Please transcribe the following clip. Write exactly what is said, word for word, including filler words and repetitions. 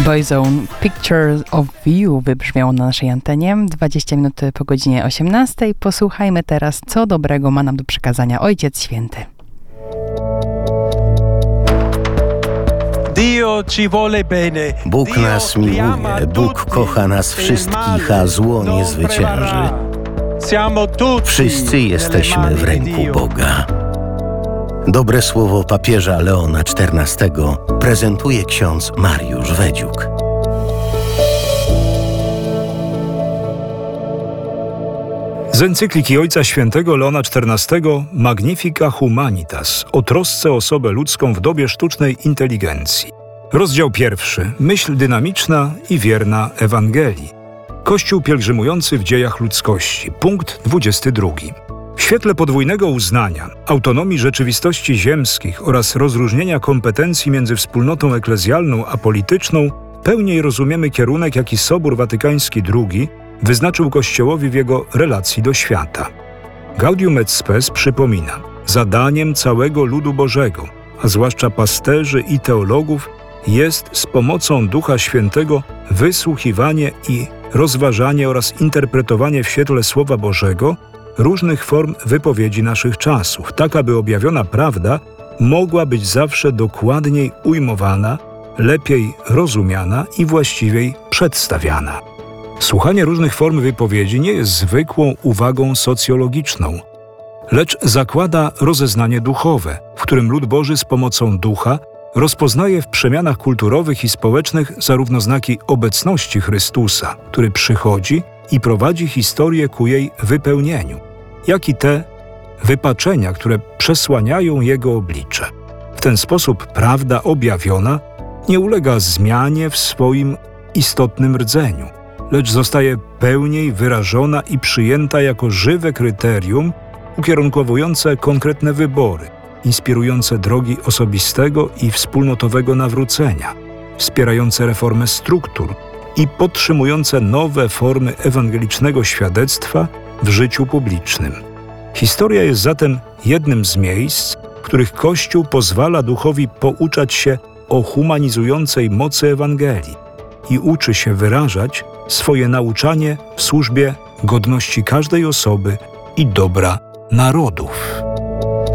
Boyzone Picture of You wybrzmiało na naszej antenie. dwadzieścia minut po godzinie osiemnastej. Posłuchajmy teraz, co dobrego ma nam do przekazania Ojciec Święty. Bóg nas miłuje, Bóg kocha nas wszystkich, a zło nie zwycięży. Wszyscy jesteśmy w ręku Boga. Dobre słowo papieża Leona czternastego prezentuje ksiądz Mariusz Wedziuk. Z encykliki Ojca Świętego Leona czternastego Magnifica Humanitas o trosce o osobę ludzką w dobie sztucznej inteligencji. Rozdział pierwszy. Myśl dynamiczna i wierna Ewangelii. Kościół pielgrzymujący w dziejach ludzkości. Punkt dwudziesty drugi. W świetle podwójnego uznania, autonomii rzeczywistości ziemskich oraz rozróżnienia kompetencji między wspólnotą eklezjalną a polityczną, pełniej rozumiemy kierunek, jaki Sobór Watykański drugi wyznaczył Kościołowi w jego relacji do świata. Gaudium et Spes przypomina, zadaniem całego ludu Bożego, a zwłaszcza pasterzy i teologów, jest z pomocą Ducha Świętego wysłuchiwanie i rozważanie oraz interpretowanie w świetle Słowa Bożego różnych form wypowiedzi naszych czasów, tak aby objawiona prawda mogła być zawsze dokładniej ujmowana, lepiej rozumiana i właściwiej przedstawiana. Słuchanie różnych form wypowiedzi nie jest zwykłą uwagą socjologiczną, lecz zakłada rozeznanie duchowe, w którym lud Boży z pomocą ducha rozpoznaje w przemianach kulturowych i społecznych zarówno znaki obecności Chrystusa, który przychodzi i prowadzi historię ku jej wypełnieniu, jak i te wypaczenia, które przesłaniają Jego oblicze. W ten sposób prawda objawiona nie ulega zmianie w swoim istotnym rdzeniu, lecz zostaje pełniej wyrażona i przyjęta jako żywe kryterium ukierunkowujące konkretne wybory, inspirujące drogi osobistego i wspólnotowego nawrócenia, wspierające reformę struktur i podtrzymujące nowe formy ewangelicznego świadectwa w życiu publicznym. Historia jest zatem jednym z miejsc, w których Kościół pozwala duchowi pouczać się o humanizującej mocy Ewangelii i uczy się wyrażać swoje nauczanie w służbie godności każdej osoby i dobra narodów.